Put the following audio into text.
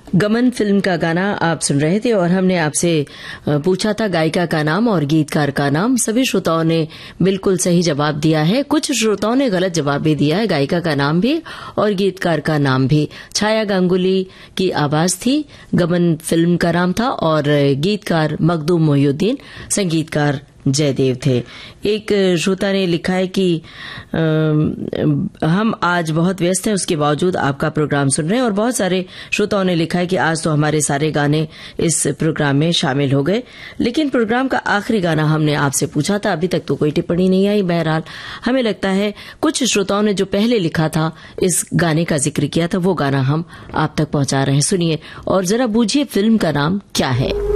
गमन फिल्म का गाना आप सुन रहे थे और हमने आपसे पूछा था गायिका का नाम और गीतकार का नाम। सभी श्रोताओं ने बिल्कुल सही जवाब दिया है। कुछ श्रोताओं ने गलत जवाब भी दिया है। गायिका का नाम भी और गीतकार का नाम भी छाया गांगुली की आवाज थी, गमन फिल्म का नाम था और गीतकार मखदूम मोहिउद्दीन, संगीतकार जयदेव थे। एक श्रोता ने लिखा है कि हम आज बहुत व्यस्त हैं, उसके बावजूद आपका प्रोग्राम सुन रहे हैं। और बहुत सारे श्रोताओं ने लिखा है कि आज तो हमारे सारे गाने इस प्रोग्राम में शामिल हो गए, लेकिन प्रोग्राम का आखिरी गाना हमने आपसे पूछा था, अभी तक तो कोई टिप्पणी नहीं आई। बहरहाल हमें लगता है कुछ श्रोताओं ने जो पहले लिखा था, इस गाने का जिक्र किया था, वो गाना हम आप तक पहुंचा रहे हैं। सुनिए और जरा बूझिए फिल्म का नाम क्या है।